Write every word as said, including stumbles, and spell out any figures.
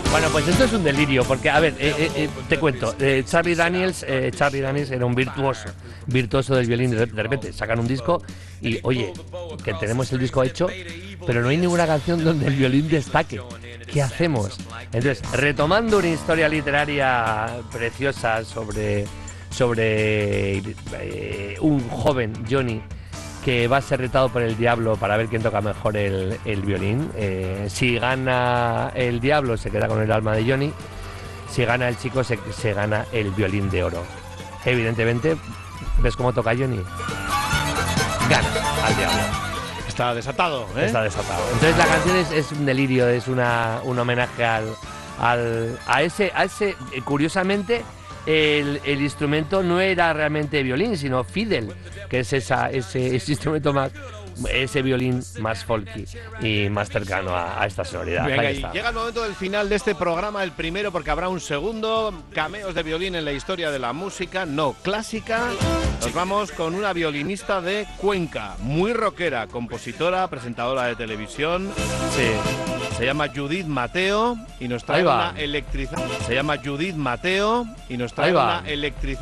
Bueno, pues esto es un delirio, porque, a ver, eh, eh, eh, te cuento, eh, Charlie Daniels, eh, Charlie Daniels era un virtuoso, virtuoso del violín, de, de repente sacan un disco y, oye, que tenemos el disco hecho, pero no hay ninguna canción donde el violín destaque. ¿Qué hacemos? Entonces, retomando una historia literaria preciosa sobre, sobre eh, un joven, Johnny, que va a ser retado por el diablo para ver quién toca mejor el, el violín. Eh, si gana el diablo, se queda con el alma de Johnny. Si gana el chico, se, se gana el violín de oro. Evidentemente, ¿ves cómo toca Johnny? Gana al diablo. Está desatado, ¿eh? Está desatado. Entonces la canción es, es un delirio, es una, un homenaje al, al, a ese, a ese, curiosamente, El, el instrumento no era realmente violín, sino fiddle, que es esa, ese, ese instrumento más, ese violín más folky y más cercano a, a esta sonoridad. Venga, y llega el momento del final de este programa, el primero porque habrá un segundo, cameos de violín en la historia de la música no clásica. Nos vamos con una violinista de Cuenca, muy rockera, compositora, presentadora de televisión. Sí. Se llama Judith Mateo y nos trae una electrizante. Se llama Judith Mateo y nos trae una electrizante.